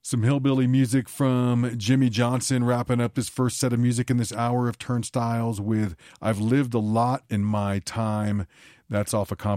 Some hillbilly music from Jimmy Johnson, wrapping up this first set of music in this hour of Turnstiles with I've Lived a Lot in My Time. That's off a